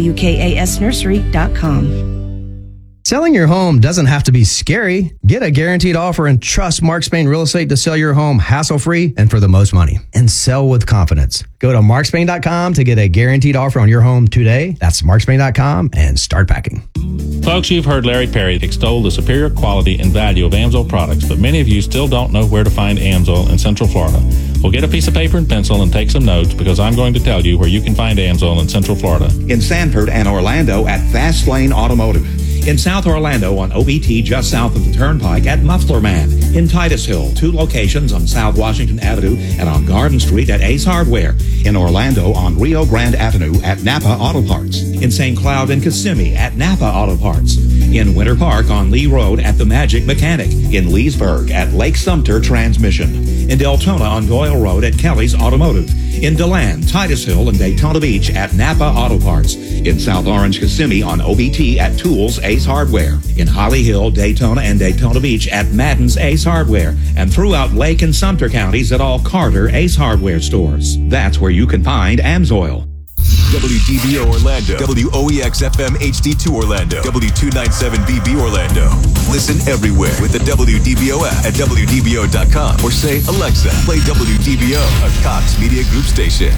LUKASnursery.com. Selling your home doesn't have to be scary. Get a guaranteed offer and trust Mark Spain Real Estate to sell your home hassle-free and for the most money. And sell with confidence. Go to markspain.com to get a guaranteed offer on your home today. That's markspain.com and start packing. Folks, you've heard Larry Perry extol the superior quality and value of Amsoil products, but many of you still don't know where to find Amsoil in Central Florida. Well, get a piece of paper and pencil and take some notes because I'm going to tell you where you can find Amsoil in Central Florida. In Sanford and Orlando at Fast Lane Automotive. In South Orlando on OBT just south of the Turnpike at Muffler Man. In Titusville, 2 locations on South Washington Avenue and on Garden Street at Ace Hardware. In Orlando on Rio Grande Avenue at Napa Auto Parts. In St. Cloud and Kissimmee at Napa Auto Parts. In Winter Park on Lee Road at The Magic Mechanic. In Leesburg at Lake Sumter Transmission. In Deltona on Doyle Road at Kelly's Automotive. In DeLand, Titusville, and Daytona Beach at Napa Auto Parts. In South Orange, Kissimmee on OBT at Tools Ace Hardware. In Holly Hill, Daytona, and Daytona Beach at Madden's Ace Hardware. And throughout Lake and Sumter counties at all Carter Ace Hardware stores. That's where you can find Amsoil. WDBO Orlando, WOEX FM HD2 Orlando, W297BB Orlando. Listen everywhere with the WDBO app at WDBO.com or say, Alexa, play WDBO, a Cox Media Group station.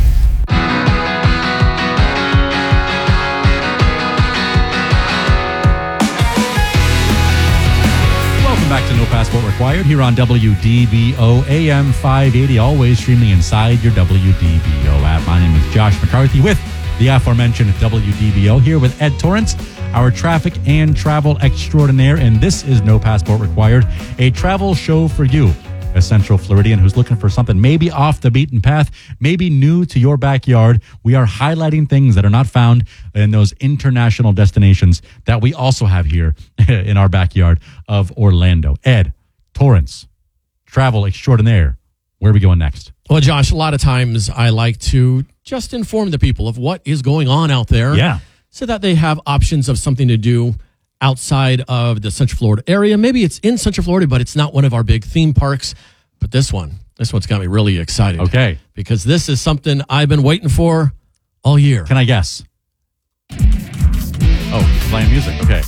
Welcome back to No Passport Required here on WDBO AM 580, always streaming inside your WDBO app. My name is Josh McCarthy with the aforementioned WDBO, here with Ed Torrance, our traffic and travel extraordinaire, and this is No Passport Required, a travel show for you, a Central Floridian who's looking for something maybe off the beaten path, maybe new to your backyard. We are highlighting things that are not found in those international destinations that we also have here in our backyard of Orlando. Ed Torrance, travel extraordinaire. Where are we going next? Well, Josh, a lot of times I like to just inform the people of what is going on out there. Yeah. So that they have options of something to do outside of the Central Florida area. Maybe it's in Central Florida, but it's not one of our big theme parks. But this one's got me really excited. Okay. Because this is something I've been waiting for all year. Can I guess? Oh, he's playing music. Okay.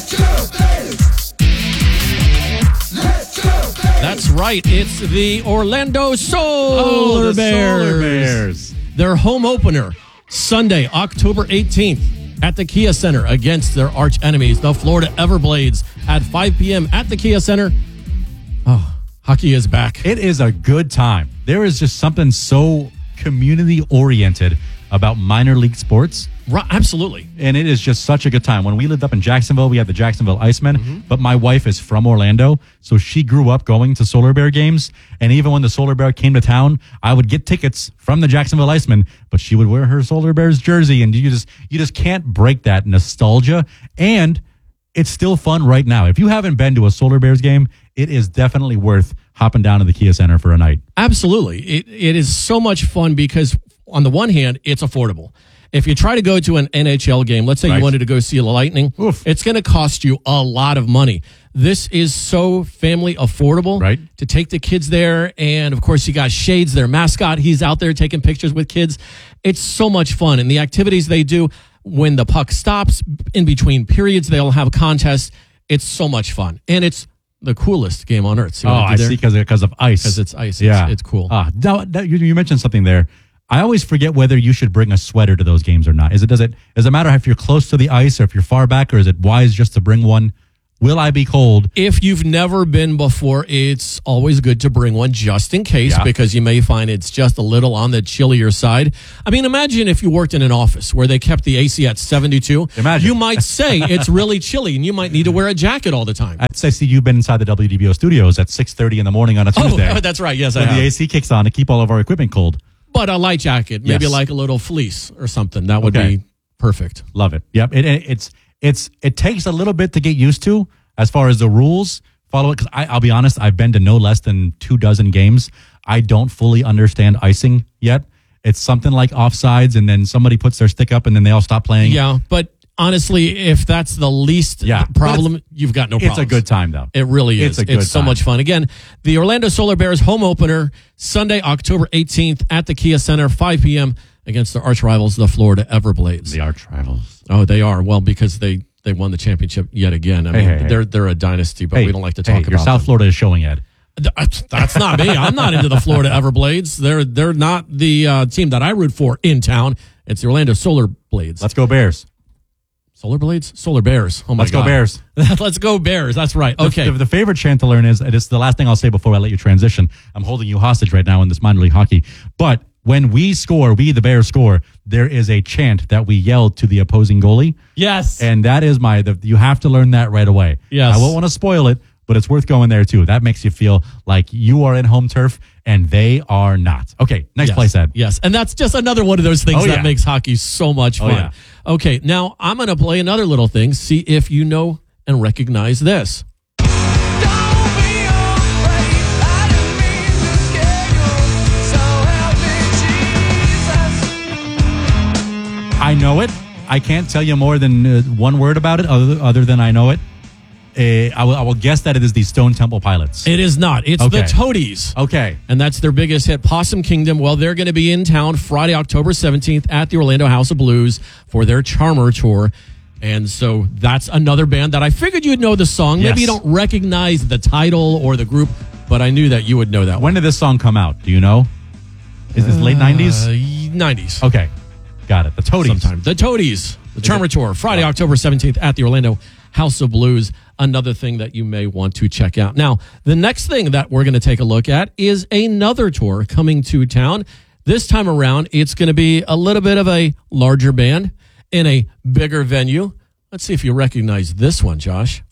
That's right. It's the Orlando Solar Bears. Solar Bears. Their home opener, Sunday, October 18th at the Kia Center against their arch enemies, the Florida Everblades, at 5 p.m. at the Kia Center. Oh, hockey is back. It is a good time. There is just something so community-oriented about minor league sports. Right, absolutely. And it is just such a good time. When we lived up in Jacksonville, we had the Jacksonville Icemen, but my wife is from Orlando, so she grew up going to Solar Bear games. And even when the Solar Bear came to town, I would get tickets from the Jacksonville Icemen, but she would wear her Solar Bears jersey, and you just can't break that nostalgia. And it's still fun right now. If you haven't been to a Solar Bears game, it is definitely worth hopping down to the Kia Center for a night. Absolutely. It is so much fun because, on the one hand, it's affordable. If you try to go to an NHL game, let's say you wanted to go see the Lightning, it's going to cost you a lot of money. This is so family affordable to take the kids there. And, of course, you got Shades, their mascot. He's out there taking pictures with kids. It's so much fun. And the activities they do when the puck stops, in between periods, they'll have contests. It's so much fun. And it's the coolest game on earth. See what I see, because of ice. Because it's ice. Yeah. It's cool. Now, you mentioned something there. I always forget whether you should bring a sweater to those games or not. Does it matter if you're close to the ice or if you're far back, or is it wise just to bring one? Will I be cold? If you've never been before, it's always good to bring one just in case, because you may find it's just a little on the chillier side. I mean, imagine if you worked in an office where they kept the AC at 72. Imagine. You might say it's really chilly and you might need to wear a jacket all the time. I see you've been inside the WDBO studios at 6:30 in the morning on a Tuesday. Oh, that's right. Yes, I when have. the AC kicks on to keep all of our equipment cold. But a light jacket, maybe like a little fleece or something. That would be perfect. Love it. Yep. It takes a little bit to get used to as far as the rules. Follow it, because I'll be honest, I've been to no less than 24 games. I don't fully understand icing yet. It's something like offsides, and then somebody puts their stick up, and then they all stop playing. Yeah, but honestly, if that's the least problem, you've got no problem. It's a good time, though. It really is. It's so much fun. Again, the Orlando Solar Bears home opener, Sunday, October 18th at the Kia Center, 5 p.m. against their arch rivals, the Florida Everblades. The arch rivals. Oh, they are. Well, because they won the championship yet again. I mean, they're a dynasty, but we don't like to talk about your South Florida is showing, Ed. That's not me. I'm not into the Florida Everblades. They're not the team that I root for in town. It's the Orlando Solar Blades. Let's go Bears. Solar Blades? Solar Bears. Oh, my God. Let's go Bears. Let's go Bears. That's right. Okay. The favorite chant to learn is, it's the last thing I'll say before I let you transition. I'm holding you hostage right now in this minor league hockey. But when we the Bears score, there is a chant that we yell to the opposing goalie. Yes. And that is you have to learn that right away. Yes. I won't want to spoil it, but it's worth going there too. That makes you feel like you are in home turf and they are not. Okay, next place, Ed. Yes, and that's just another one of those things that makes hockey so much fun. Yeah. Okay, now I'm going to play another little thing. See if you know and recognize this. I know it. I can't tell you more than one word about it other than I know it. I will guess that it is the Stone Temple Pilots. It is not. It's the Toadies. Okay. And that's their biggest hit, Possum Kingdom. Well, they're going to be in town Friday, October 17th at the Orlando House of Blues for their Charmer Tour. And so that's another band that I figured you'd know the song. Maybe you don't recognize the title or the group, but I knew that you would know that one. When did this song come out? Do you know? Is this late 90s? 90s. Okay. Got it. The Toadies. Sometime. The Toadies. The Charmer Tour, Friday, October 17th at the Orlando House of Blues. Another thing that you may want to check out. Now, the next thing that we're going to take a look at is another tour coming to town. This time around, it's going to be a little bit of a larger band in a bigger venue. Let's see if you recognize this one, Josh.